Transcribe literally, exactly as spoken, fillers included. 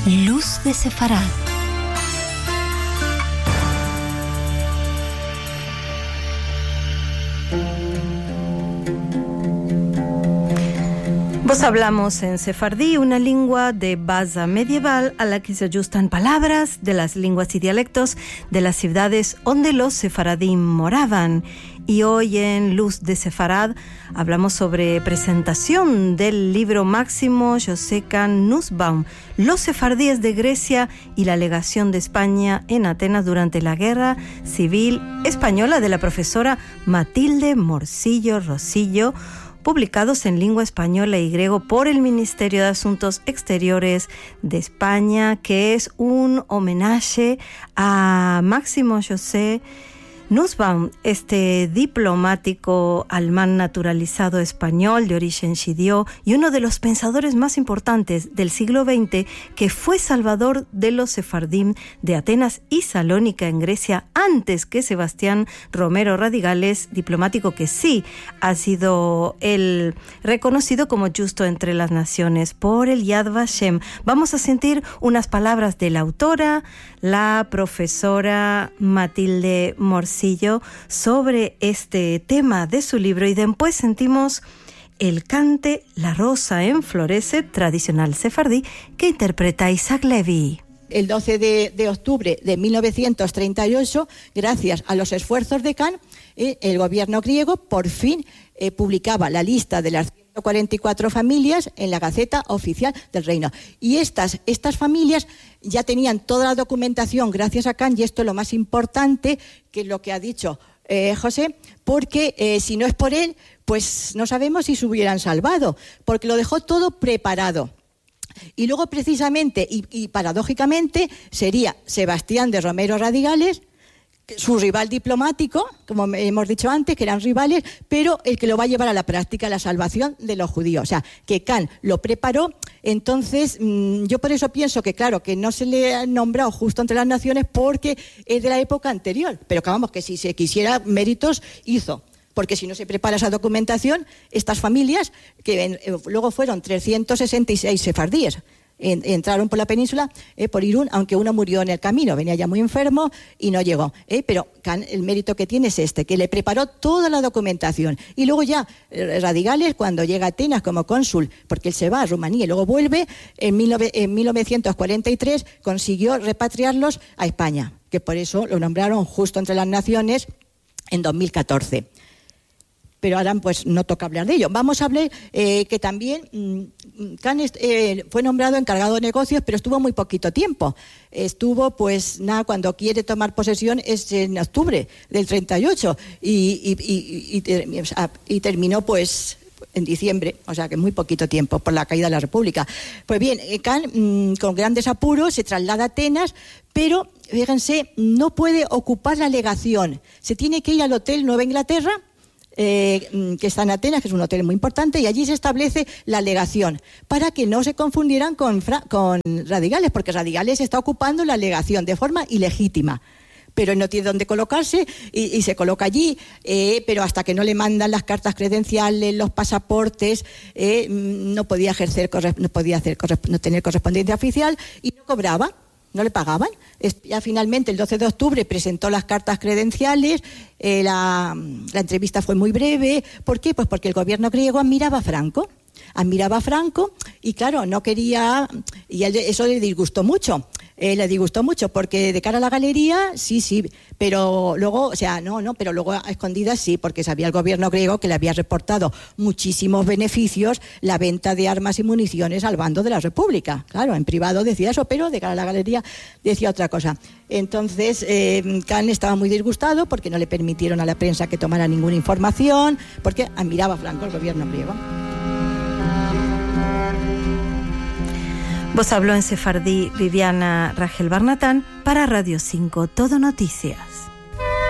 Luz de Sefarad. Vos hablamos en sefardí, una lengua de base medieval a la que se ajustan palabras de las lenguas y dialectos de las ciudades donde los sefaradim moraban. Y hoy en Luz de Sefarad hablamos sobre presentación del libro Máximo Josekan Nussbaum, Los sefardíes de Grecia y la legación de España en Atenas durante la Guerra Civil Española, de la profesora Matilde Morcillo Rosillo, publicados en lengua española y griego por el Ministerio de Asuntos Exteriores de España, que es un homenaje a Máximo José Nussbaum, este diplomático alemán naturalizado español de origen judío y uno de los pensadores más importantes del siglo veinte, que fue salvador de los sefardim de Atenas y Salónica en Grecia antes que Sebastián Romero Radigales, diplomático que sí ha sido el reconocido como justo entre las naciones por el Yad Vashem. Vamos a sentir unas palabras de la autora, la profesora Matilde Morcillo, sobre este tema de su libro, y después sentimos el cante La Rosa Enflorece, tradicional sefardí, que interpreta Isaac Levy. El doce de octubre de mil novecientos treinta y ocho, gracias a los esfuerzos de Kant, eh, el gobierno griego por fin eh, publicaba la lista de las ciento cuarenta y cuatro familias en la Gaceta Oficial del Reino. Y estas, estas familias ya tenían toda la documentación gracias a Kant, y esto es lo más importante, que es lo que ha dicho eh, José, porque eh, si no es por él, pues no sabemos si se hubieran salvado, porque lo dejó todo preparado. Y luego, precisamente y, y paradójicamente, sería Sebastián de Romero Radigales, su rival diplomático, como hemos dicho antes, que eran rivales, pero el que lo va a llevar a la práctica, la salvación de los judíos. O sea, que Kant lo preparó. Entonces, mmm, yo por eso pienso que, claro, que no se le ha nombrado justo entre las naciones porque es de la época anterior. Pero que vamos, que si se quisiera méritos, hizo. Porque si no se prepara esa documentación, estas familias, que eh, luego fueron trescientos sesenta y seis sefardíes, en, entraron por la península, eh, por Irún, aunque uno murió en el camino, venía ya muy enfermo y no llegó. Eh, pero Kant, el mérito que tiene es este, que le preparó toda la documentación. Y luego ya eh, Radigales, cuando llega a Atenas como cónsul, porque él se va a Rumanía y luego vuelve, en, mil novecientos cuarenta y tres consiguió repatriarlos a España, que por eso lo nombraron justo entre las naciones en dos mil catorce. Pero ahora pues no toca hablar de ello. Vamos a hablar eh, que también mmm, Kant eh, fue nombrado encargado de negocios, pero estuvo muy poquito tiempo. Estuvo, pues nada, cuando quiere tomar posesión es en octubre del treinta y ocho y, y, y, y, y, o sea, y terminó pues en diciembre, o sea que muy poquito tiempo por la caída de la República. Pues bien, Kant mmm, con grandes apuros se traslada a Atenas, pero fíjense, no puede ocupar la legación. Se tiene que ir al Hotel Nueva Inglaterra, Eh, que está en Atenas, que es un hotel muy importante, y allí se establece la legación para que no se confundieran con, Fra- con Radigales, porque Radigales está ocupando la legación de forma ilegítima, pero no tiene dónde colocarse y, y se coloca allí, eh, pero hasta que no le mandan las cartas credenciales, los pasaportes, eh, no podía ejercer, no podía hacer, no tener correspondencia oficial y no cobraba. No le pagaban. Ya finalmente el doce de octubre presentó las cartas credenciales, eh, la, la entrevista fue muy breve. ¿Por qué? Pues porque el gobierno griego admiraba a Franco, admiraba a Franco y claro, no quería, y eso le disgustó mucho. Eh, le disgustó mucho porque de cara a la galería, sí, sí, pero luego, o sea, no, no, pero luego a escondidas sí, porque sabía el gobierno griego que le había reportado muchísimos beneficios la venta de armas y municiones al bando de la República. Claro, en privado decía eso, pero de cara a la galería decía otra cosa. Entonces, eh, Kant estaba muy disgustado porque no le permitieron a la prensa que tomara ninguna información, porque admiraba a Franco, el gobierno griego. Vos habló en sefardí Viviana Rangel Barnatán para Radio cinco, Todo Noticias.